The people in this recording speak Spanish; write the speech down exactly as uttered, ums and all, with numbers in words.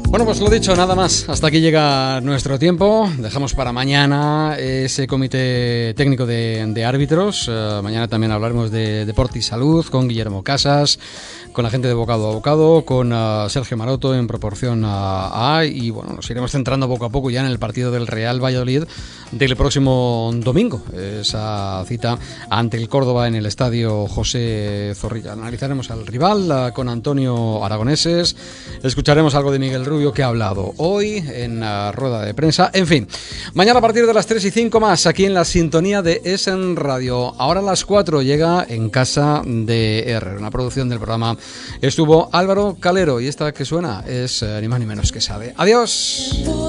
Bueno, pues lo dicho, nada más. Hasta aquí llega nuestro tiempo. Dejamos para mañana ese comité técnico de, de árbitros. Uh, mañana también hablaremos de deporte y salud con Guillermo Casas, con la gente de Bocado a Bocado, con uh, Sergio Maroto en proporción a, a... Y bueno, nos iremos centrando poco a poco ya en el partido del Real Valladolid del próximo domingo. Esa cita ante el Córdoba en el estadio José Zorrilla. Analizaremos al rival uh, con Antonio Aragoneses. Escucharemos algo de Miguel Rubio, que ha hablado hoy en la rueda de prensa. En fin, mañana a partir de las tres y cinco más aquí en la sintonía de Essen Radio. Ahora a las cuatro llega En Casa de Herrera, una producción del programa. Estuvo Álvaro Calero y esta que suena es eh, ni más ni menos que Sabe. Adiós.